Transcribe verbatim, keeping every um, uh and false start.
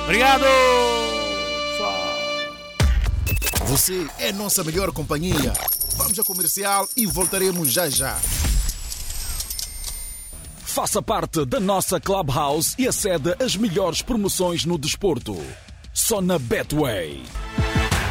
Obrigado! Pessoal. Você é nossa melhor companhia. Vamos ao comercial e voltaremos já já. Faça parte da nossa Clubhouse e acede às melhores promoções no desporto. Só na Betway.